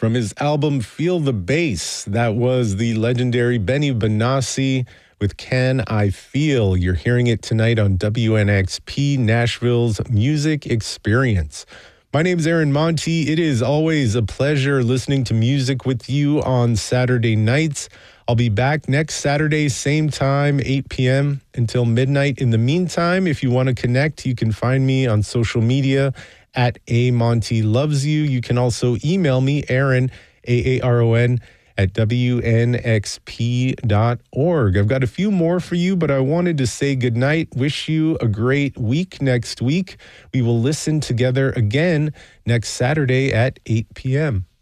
From his album Feel the Bass, that was the legendary Benny Benassi with Can I Feel. You're hearing it tonight on WNXP, Nashville's music experience. My name is Aaron Monti. It is always a pleasure listening to music with you on Saturday nights. I'll be back next Saturday, same time, 8 p.m. until midnight. In the meantime, if you want to connect, you can find me on social media at amontylovesyou. You can also email me, Aaron, Aaron, at WNXP.org. I've got a few more for you, but I wanted to say goodnight. Wish you a great week next week. We will listen together again next Saturday at 8 p.m.